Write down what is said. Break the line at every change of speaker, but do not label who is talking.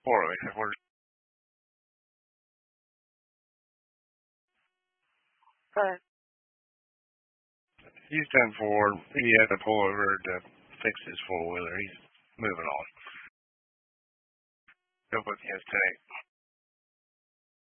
Where's
But
he's done for? He had to pull over to fix his four-wheeler. He's moving on. Go with his tank.